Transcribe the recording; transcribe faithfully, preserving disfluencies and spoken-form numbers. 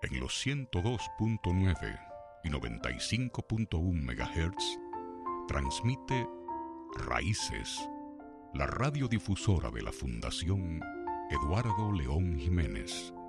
En los ciento dos punto nueve y noventa y cinco punto uno megahertz transmite Raíces, la radiodifusora de la Fundación Eduardo León Jiménez.